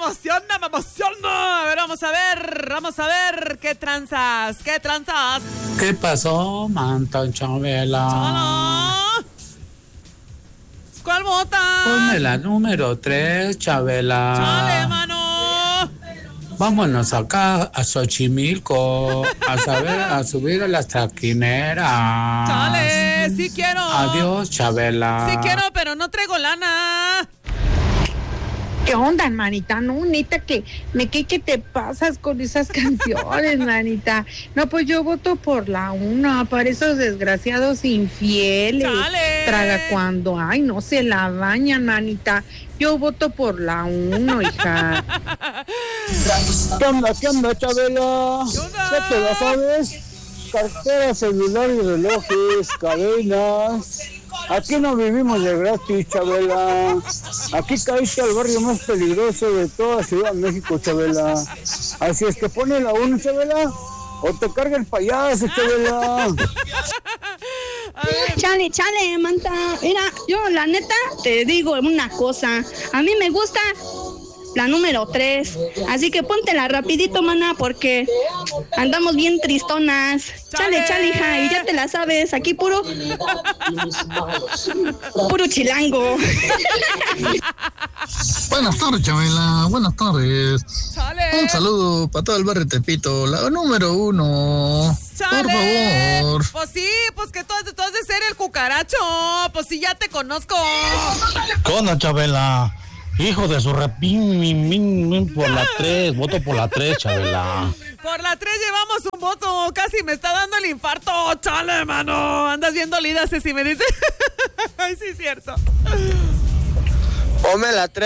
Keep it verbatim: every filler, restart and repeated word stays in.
emociona, me emociona. A ver, vamos a ver, vamos a ver qué tranzas, qué tranzas. ¿Qué pasó, Manta Chabela? Hola. ¿Cuál bota? Ponme la número tres, Chabela. Chale, mano. Vámonos acá a Xochimilco a saber, a subir a las taquineras. Chale, sí quiero. Adiós, Chabela. Sí quiero, pero no traigo lana. ¿Qué onda, manita? No, neta, que me que que te pasas con esas canciones, manita. No, pues yo voto por la una, para esos desgraciados infieles. ¡Chale! Traga cuando, ay, no se la bañan, manita. Yo voto por la uno, hija. ¿Qué onda, qué onda, Chabela? ¿Qué onda? ¿Qué te la sabes? Cartera, celular y relojes, cadenas. Aquí no vivimos de gratis, Chabela. Aquí caíste al barrio más peligroso de toda Ciudad de México, Chabela. Así es que pone la uno, Chabela, o te carga el payaso, Chabela. Chale, chale, Manta. Mira, yo la neta te digo una cosa. A mí me gusta la número tres. Así que póntela rapidito, mana, porque andamos bien tristonas. Chale, chale, hija, y ya te la sabes. Aquí puro... Puro chilango. Buenas tardes, Chabela. Buenas tardes. Chale. Un saludo para todo el barrio Tepito. La número uno. Chale. Por favor. Pues sí, pues que tú, tú has de ser el cucaracho. Pues sí, ya te conozco. ¿Qué onda, Chabela? Hijo de su repín, min, min, min, por la tres, voto por la tres, Chabela. Por la tres llevamos un voto. Casi me está dando el infarto. Chale, mano. Andas bien dolida, Ceci, me dice. Ay, sí, es cierto. Ponme la tres.